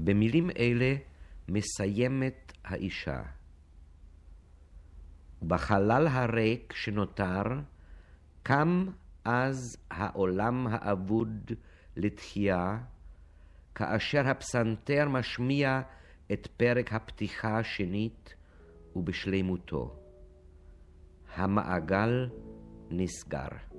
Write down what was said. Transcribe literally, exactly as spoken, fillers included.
במילים אלה מסיימת האישה. ובחלל הריק שנותר, קם אז העולם האבוד לתחייה, כאשר הפסנתר משמיע את פרק הפתיחה השנית ובשלמותו. המעגל נסגר.